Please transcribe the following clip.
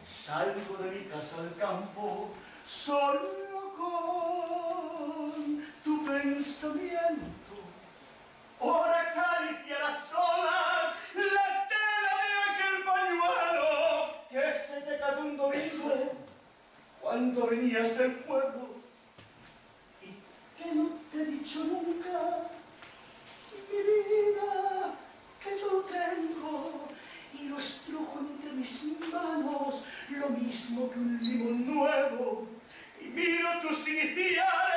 Salgo de mi casa al campo, solo con tu pensamiento. Ahora acaricia las olas, la tela de aquel pañuelo que se te cayó un domingo cuando venías del pueblo y que no te he dicho nunca, mi vida, que yo lo tengo y lo estrujo entre mis manos, lo mismo que un limón nuevo, y miro tus iniciales